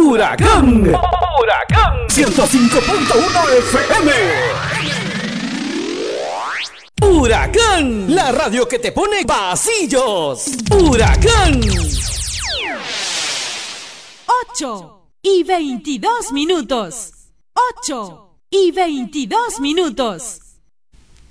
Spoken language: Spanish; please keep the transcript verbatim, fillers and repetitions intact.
Huracán. Huracán. ciento cinco punto uno F M. Huracán. La radio que te pone pasillos. Huracán. ocho y veintidós minutos. ocho y veintidós minutos.